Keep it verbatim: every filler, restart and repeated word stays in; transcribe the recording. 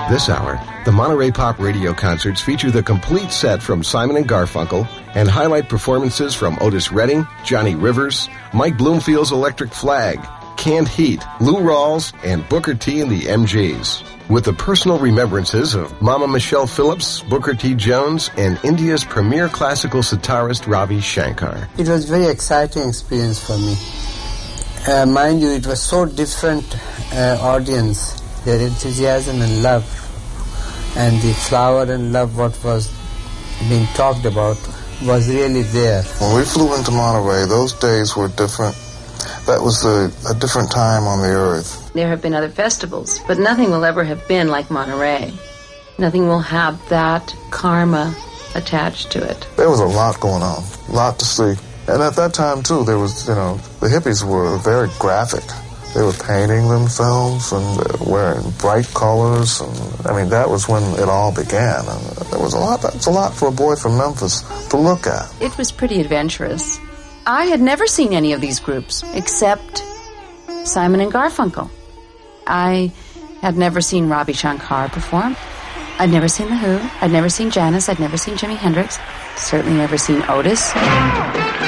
This hour, the Monterey Pop Radio concerts feature the complete set from Simon and Garfunkel and highlight performances from Otis Redding, Johnny Rivers, Mike Bloomfield's Electric Flag, Canned Heat, Lou Rawls, and Booker T and the M Gs. With the personal remembrances of Mama Michelle Phillips, Booker T. Jones, and India's premier classical sitarist Ravi Shankar. It was a very exciting experience for me. Uh, mind you, it was so different uh, audience. Their enthusiasm and love, and the flower and love what was being talked about was really there. When we flew into Monterey, those days were different. That was a, a different time on the earth. There have been other festivals, but nothing will ever have been like Monterey. Nothing will have that karma attached to it. There was a lot going on, a lot to see. And at that time, too, there was, you know, the hippies were very graphic. They were painting themselves and wearing bright colors. And, I mean, that was when it all began. And there was a lot, that's a lot for a boy from Memphis to look at. It was pretty adventurous. I had never seen any of these groups except Simon and Garfunkel. I had never seen Ravi Shankar perform. I'd never seen The Who. I'd never seen Janis. I'd never seen Jimi Hendrix. Certainly never seen Otis.